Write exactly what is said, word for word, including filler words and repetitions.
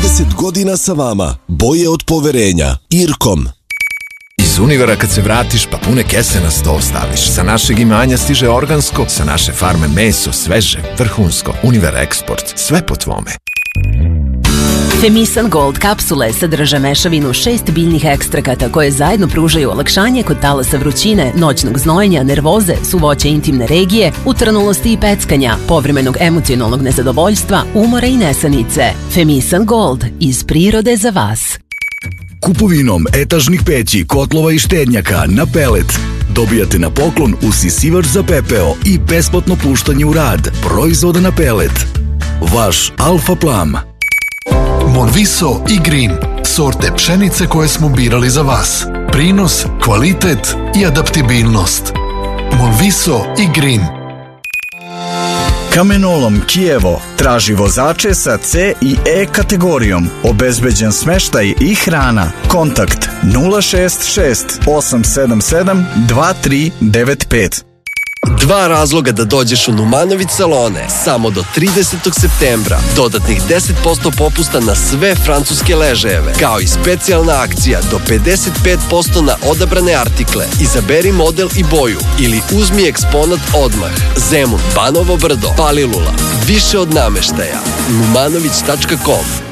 trideset godina sa vama. Boje od poverenja. Irkom. Iz Univera kad se vratiš, pa pune kese na sto staviš. Sa našeg imanja stiže organsko, sa naše farme meso, sveže, vrhunsko. Univer Eksport, sve po tvome. Femisan Gold kapsule sadrže mešavinu šest biljnih ekstrakata koje zajedno pružaju olakšanje kod talasa vrućine, noćnog znojenja, nervoze, suvoće intimne regije, utrnulosti i peckanja, povremenog emocionalnog nezadovoljstva, umora i nesanice. Femisan Gold, iz prirode za vas. Kupovinom etažnih peći, kotlova i štednjaka na pelet dobijate na poklon usisivač za pepeo i besplatno puštanje u rad proizvoda na pelet. Vaš Alfa Plam. Monviso i Green, sorte pšenice koje smo birali za vas. Prinos, kvalitet i adaptibilnost. Monviso i Green. Kamenolom Kijevo traži vozače sa C i E kategorijom. Obezbeđen smeštaj i hrana. Kontakt nula šest šest osam sedam sedam dva tri devet pet. Dva razloga da dođeš u Numanović salone. Samo do tridesetog septembra. Dodatnih deset posto popusta na sve francuske ležajeve. Kao i specijalna akcija do pedeset pet posto na odabrane artikle. Izaberi model i boju. Ili uzmi eksponat odmah. Zemun, Banovo Brdo, Palilula. Više od nameštaja. numanović tačka com.